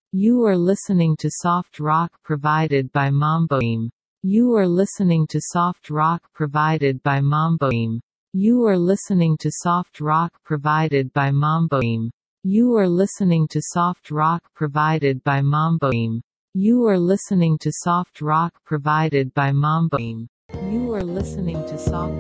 You are listening to soft rock provided by Mamboim. You are listening to soft rock provided by Mamboim. You are listening to soft rock provided by Mamboim. You are listening to soft rock provided by Mamboim. You are listening to soft rock provided by Mamboim. You are listening to soft